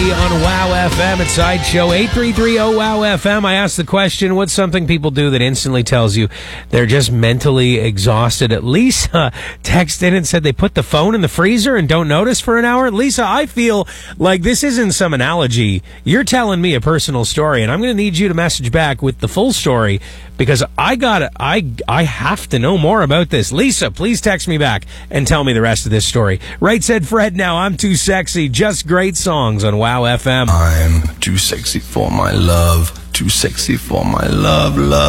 Sexy on WOW FM at Sideshow 833-WOW-FM. I asked the question, what's something people do that instantly tells you they're just mentally exhausted? Lisa texted in and said they put the phone in the freezer and don't notice for an hour. Lisa, I feel like this isn't some analogy. You're telling me a personal story, and I'm going to need you to message back with the full story because I have to know more about this. Lisa, please text me back and tell me the rest of this story. Right said Fred now, I'm too sexy. Just great songs on WOW FM. I'm too sexy for my love. Too sexy for my love.